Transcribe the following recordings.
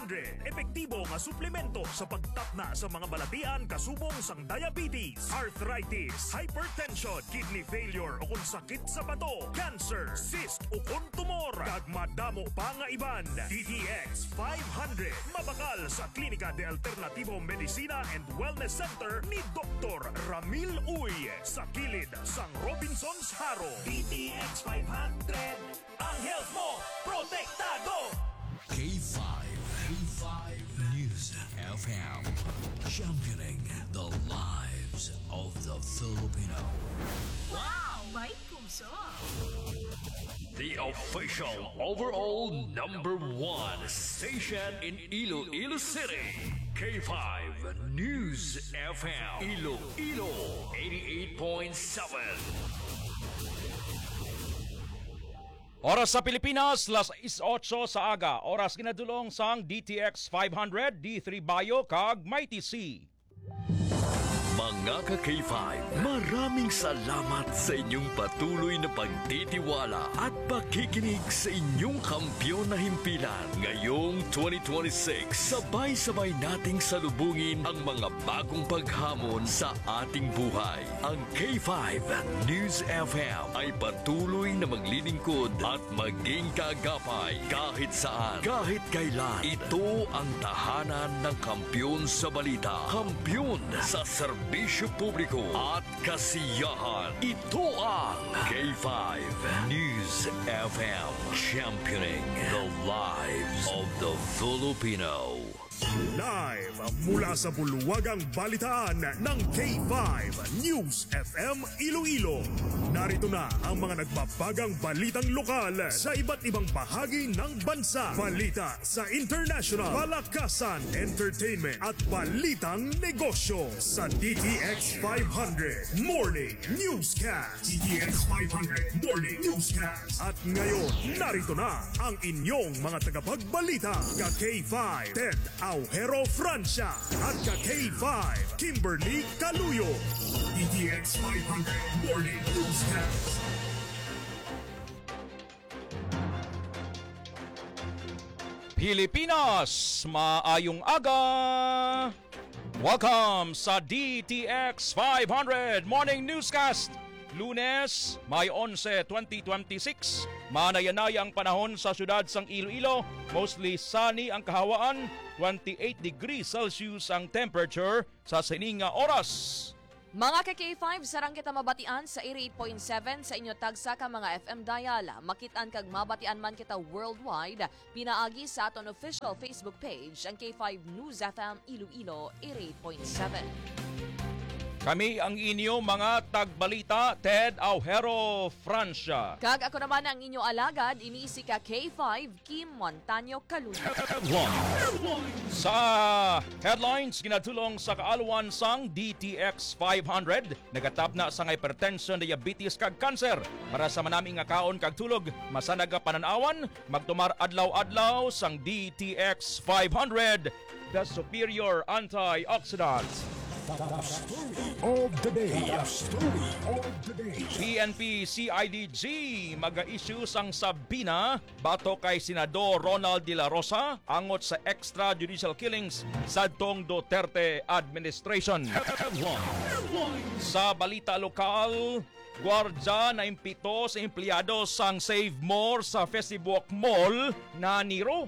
500. Epektibo nga suplemento sa pagtapna sa mga balatian kasubong sang diabetes, arthritis, hypertension, kidney failure o kung sakit sa bato, cancer, cyst o kung tumor. Kag madamo pa nga iban. DTX 500. Mabakal sa Klinika de Alternativo Medicina and Wellness Center ni Dr. Ramil Uy sa kilid sang Robinson's Haro. DTX 500. Ang health mo, protektado! K5 News FM, championing the lives of the Filipino. Wow! May puso! The official overall #1 station in Iloilo City. K5 News FM. Iloilo 88.7. Oras sa Pilipinas, 8:08 sa aga. Oras kinadulong sang DTX 500, D3 Bayo, kag Mighty C. Mga ka-K5, maraming salamat sa inyong patuloy na pagtitiwala at pakikinig sa inyong kampyon na himpilan. Ngayong 2026, sabay-sabay nating salubungin ang mga bagong paghamon sa ating buhay. Ang K5 News FM ay patuloy na maglilingkod at maging kaagapay kahit saan, kahit kailan. Ito ang tahanan ng kampyon sa balita, kampyon sa serbisyo publiko at kasiyahan. Ito ang K5 News FM, championing the lives of the Filipino. Live mula sa bulwagang balitaan ng K5 News FM Iloilo. Narito na ang mga nagbabagang balitang lokal sa iba't ibang bahagi ng bansa. Balita sa international, palakasan, entertainment at balitang negosyo sa DTX 500 Morning Newscast. DTX 500 Morning Newscast. At ngayon, narito na ang inyong mga tagapagbalita. Ka-K5 Ted Aujero Francia at ka-K5 Kimberly Caluyo. DTX 500 Morning Newscast. Pilipinas, maayong aga! Welcome sa DTX 500 Morning Newscast. Lunes, May 11, 2026. Manayanaya ang panahon sa syudad sang Iloilo. Mostly sunny ang kahawaan. 28 degrees Celsius ang temperature sa sininga oras. Mga ka-K5, sarang kita mabatian sa 88.7 sa inyo tagsa ka mga FM dial. Makitaan kag mabatian man kita worldwide. Pinaagi sa aton official Facebook page, ang K5 News FM Iloilo 88.7. Kami ang inyo mga tagbalita, Ted Aujero Francia. Kag ako naman ang inyo alagad, iniisi ka K5 Kim Montaño Caluyo. Sa headlines, ginatulong sa kaalawan sang DTX 500, nagatap na sa hypertension, diabetes kag cancer. Para sa manaming nga kaon kag tulog, masanaga pananawan, magtumar adlaw-adlaw sang DTX 500, the superior antioxidants. Of the day. PNP CIDG mag-issue sang sabina bato kay Senador Ronald de la Rosa angot sa extrajudicial killings sa Dong Duterte administration. Sa balita lokal, gwardya na impito sa empleyado sang Save More sa Facebook Mall na niro.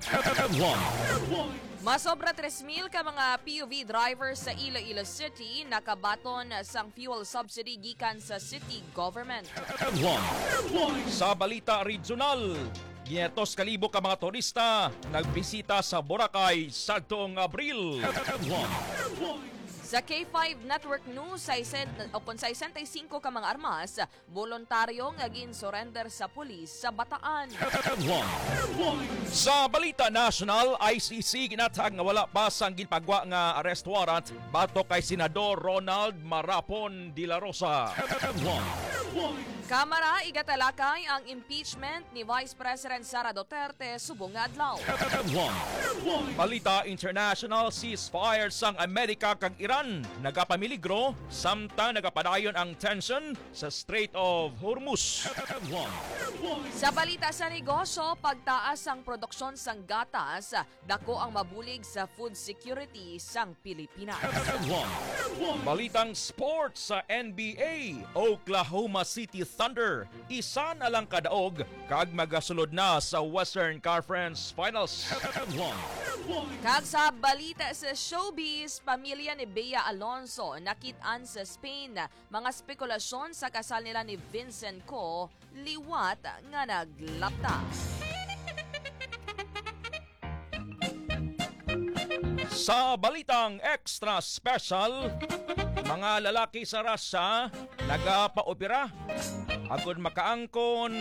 Masobra 3,000 ka mga PUV drivers sa Iloilo City nakabaton sang fuel subsidy gikan sa city government. Sa balita regional, 500,000 ka mga turista nagbisita sa Boracay sa tuong Abril. Sa K5 Network News, 65 ka mga armas, voluntaryo nga gin-surrender sa pulis sa Bataan. Sa balita national, ICC ginatag nga wala pa sang ginpagwa nga arrest warrant bato kay Senador Ronald Marapon de la Rosa. Kamara igatalakay ang impeachment ni Vice President Sara Duterte subong nga adlaw. Balita international, ceasefire sang Amerika kag Iran Iran nagapamiligro samtang nagapadayon ang tension sa Strait of Hormuz. Sa balita sa negosyo, pagtaas ang produksyon sang gatas, dako ang mabulig sa food security sang Pilipinas. Balitang sports sa NBA, Oklahoma City Thunder isa na lang kadaog kag magasulod na sa Western Conference Finals. Kag sa balita sa showbiz, pamilya ni Bea Alonso nakit-an sa Spain mga spekulasyon sa kasal nila ni Vincent Co, liwat nga naglapta. Sa balitang extra special, mga lalaki sa Russia nagapaopera agud makaangkon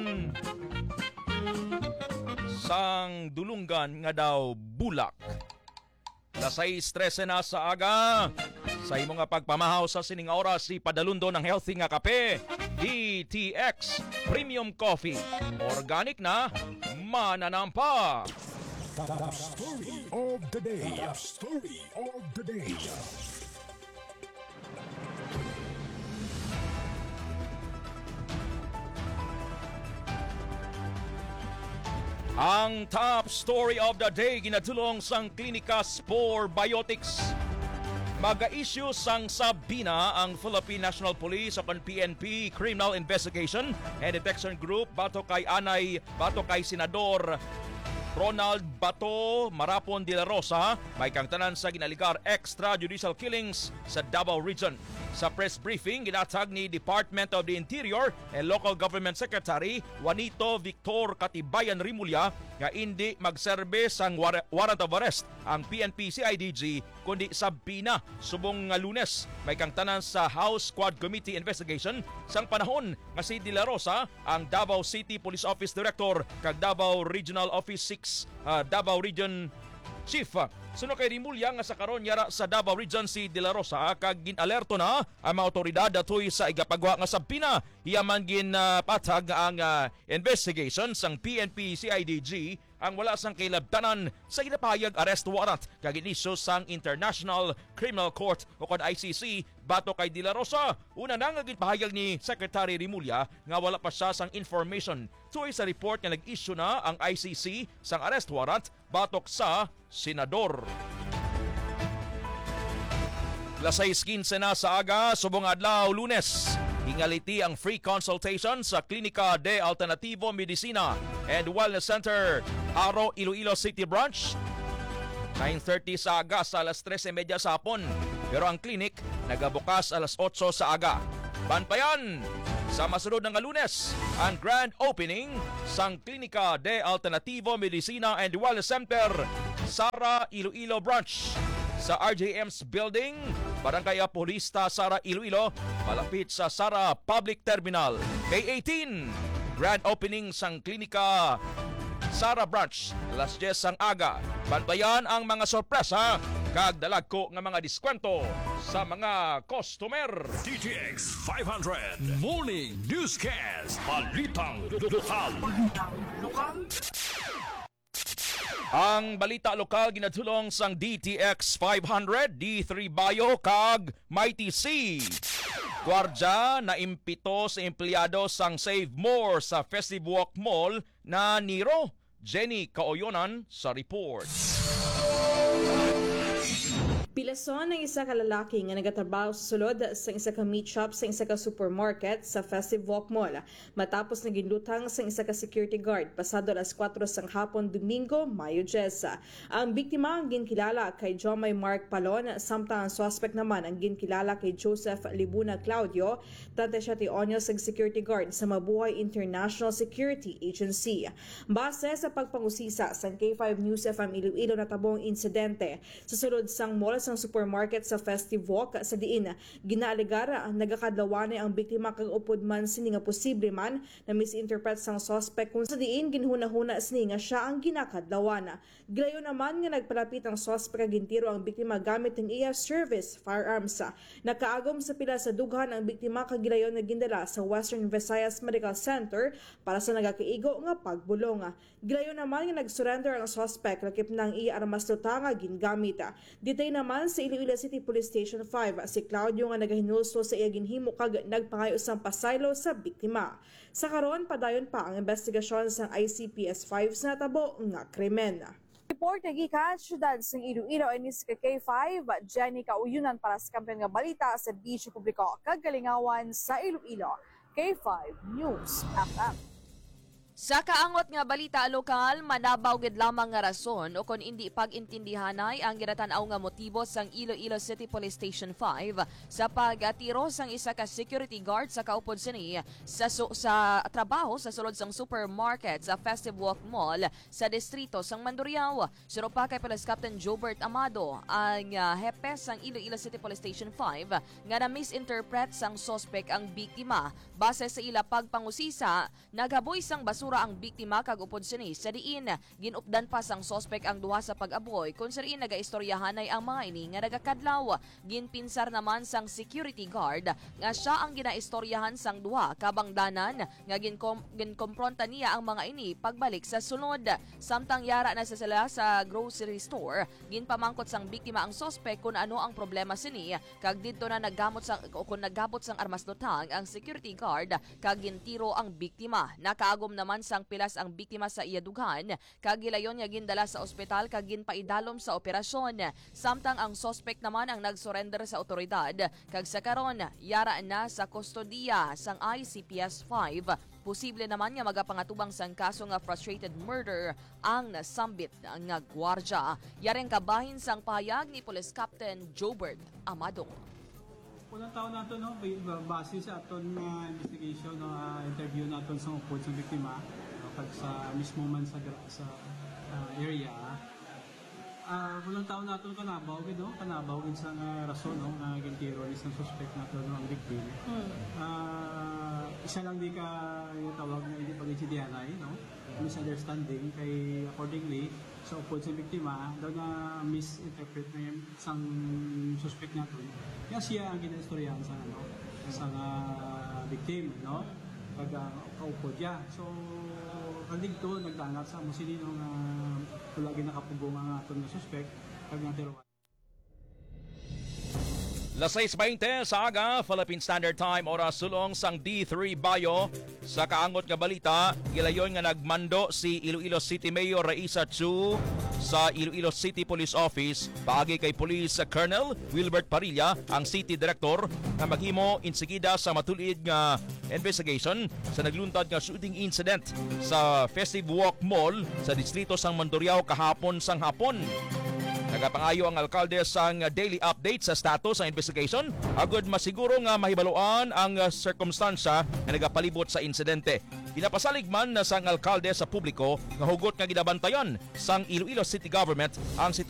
sang dulunggan nga daw bulak. Lasay stress na sa aga. Sa imo nga pagpamahaw sa sining oras, si padalundo ng healthy nga kape, DTX Premium Coffee. Organic na, mananampa. The story of the day. The story of the day. Ang top story of the day ginatulong sang Klinika Spore Biotics. Maga-issue sang Sabina ang Philippine National Police upon PNP Criminal Investigation and Detection Group bato kay Senador Ronald Bato Marapon de la Rosa may kangtanan sa ginaligar extrajudicial killings sa Davao Region. Sa press briefing, ginatag ni Department of the Interior and Local Government Secretary Juanito Victor Katibayan Rimulya nga hindi magserbe sang warrant of arrest ang PNP CIDG kundi Sabina subong nga Lunes. May kangtanan sa House Squad Committee Investigation sang panahon nga si De La Rosa ang Davao City Police Office Director kag Davao Regional Office 6 Davao Region Chief. Suno kay Rimulya nga sa karon yara sa Davao Region si De La Rosa kag ginalerto na ang mga otoridad datoy sa igapagwa nga Sabina. Hiyaman patag ang investigation sang PNP CIDG ang wala sang kilabtanan sa ginapahayag arrest warrant kag inisyu sang International Criminal Court o kon ICC bato kay De La Rosa. Una na nga ginpahayag ni Secretary Rimulya nga wala pa siya sang information tuoy sa report nga nag-issue na ang ICC sang arrest warrant batok sa senador. Lasay 15 na sa aga, subong adlaw Lunes. Hingaliti ang free consultation sa Klinika de Alternativo Medicina and Wellness Center, Aro, Iloilo City Branch. 9:30 sa aga sa alas 3:30 sa hapon. Pero ang clinic nagabukas alas 8 sa aga. Banpayan sa masunod ng Lunes ang grand opening sang Klinika de Alternativo Medicina and Wellness Center, Sara, Iloilo Branch sa RJM's Building, Barangay Apolista, Sara, Iloilo, malapit sa Sara Public Terminal. May 18, grand opening sang Klinika Sara Branch, alas 10 sang aga. Bantayan ang mga sorpresa kag dalagko nga mga diskwento sa mga customer. DTX 500 Morning Newscast. Balitang lokal. Ang balita lokal ginatulong sang DTX 500, D3 Bio kag Mighty C. Gwardya na impito sa empleyado sang Save More sa Festive Walk Mall na Niro. Jenny Kaoyonan sa report. Pilason ng isa ka lalaki nga nagatrabaho sa sulod sa isa ka meat shop sa isa ka supermarket sa Festive Walk Mall matapos na ginlutang sa isa ka security guard pasado alas 4 sang hapon Domingo, Mayo 10. Ang biktima ang ginkilala kay Jomay Mark Palon samtang ang suspect naman ang ginkilala kay Joseph Libuna Claudio, 37 anyos ang security guard sa Mabuhay International Security Agency. Base sa pagpangusisa sa K5 News FM Iloilo natabong insidente sa sulod sang mall sang supermarket sa Festive Walk sa diin ginaalegara nagakadlawan ang biktima kag upod man sini nga posible man na misinterpret sang suspect kung sa diin ginhuna-huna sini nga siya ang ginakadlawan. Gilayon naman nga nagpalapit ang suspect kag gintiro ang biktima gamit ang iya service firearms. Nakaagom sa pila sa dughan ang biktima kag gilayon nga gindala sa Western Visayas Medical Center para sa nagakaigo nga pagbulong. Gilayon naman nga nagsurrender ang suspect lakip nang iya armas nga gingamit. Ditay naman naman sa Iloilo City Police Station 5 si Claudio nga nagahinulso sa iya ginhimo kag nagpangayo sang pasaylo sa biktima. Sa karon padayon pa ang investigasyon sa ICPS-5 sa natabo nga krimen. Report na gikan syudad sang Iloilo inis ka K5 Jenny Kauyunan para sa kampiyon nga balita sa Serbisyo Publiko kag Kalingawan sa Iloilo. K5 News FM. Sa kaangot nga balita lokal, manabaw gid lamang nga rason o kon hindi pag-intindihanay ang ginatanaw nga motibo sang Iloilo City Police Station 5 sa pag-atiro sang isa ka security guard sa kaupod sini sa trabaho sa sulod sang supermarket sa Festive Walk Mall sa distrito sang Mandurriao. Suro pa kay Police Captain Jobert Amado, ang hepe sang Iloilo City Police Station 5 nga na-misinterpret sang suspect ang biktima. Base sa ila pagpangusisa, naghaboy sang basura ang biktima kag upod sini sa diin ginupdan pa sang suspect ang duha sa pag-aboy kung sa diin nagaistoryahanay ang mga ini nga nagakadlaw. Ginpinsar naman sang security guard nga siya ang ginaistoryahan sang duha kabangdanan nga ginkompronta niya ang mga ini pagbalik sa sulod. Samtang yara na sa sila sa grocery store, ginpamangkot sang biktima ang suspect kung ano ang problema sini kag didto na naggabot sang armas lutang ang security guard kag gintiro ang biktima. Nakaagom naman sang pilas ang biktima sa iya dughan kag gilayon nga gindala sa ospital kag ginpaidalom sa operasyon. Samtang ang suspect naman ang nagsurrender sa otoridad kag sa karon yara na sa kustodiya sang ICPS 5. Posible naman nga magapangatubang sang kaso nga frustrated murder ang nasambit nga gwardya. Yareng kabahin sang pahayag ni Police Captain Jobert Amado. Unang taon nato no, base sa aton nga investigation no, interview naton sa upod sa biktima kag sa mismo man sa area. Unang taon naton kanabaw gid no, kanabaw gid sa rason no nga gintiro ni sang suspect naton no, ang victim. Isa lang di ka tawag nga hindi pag-intindihanay no, misunderstanding kay accordingly sa upod sa biktima daw na misinterpret na yung isang suspect natin. Kaya siya ang ginaistoryahan sa victim, no? Pag kaupod niya. So, kalig to, nagdangat sa mo sinino nga tulagi nakapugong ang aton na suspect pag natiruan. Las 6:20 sa aga, Philippine Standard Time, oras sulong sang D3 Bayo. Sa kaangot nga balita, gilayon nga nagmando si Iloilo City Mayor Raisa Chu sa Iloilo City Police Office paagi kay Police Colonel Wilbert Parilla, ang City Director, na maghimo insigida sa matulid nga investigation sa nagluntad nga shooting incident sa Festive Walk Mall sa distrito sang Mandurriao kahapon sang hapon. Nagapangayo ang alkalde sang daily update sa status ng investigation agud masiguro nga mahibaluan ang circumstansya nga nagapalibot sa insidente. Pinapasalig man sang alkalde sa publiko nga hugot nga ginabantayan sang Iloilo City Government ang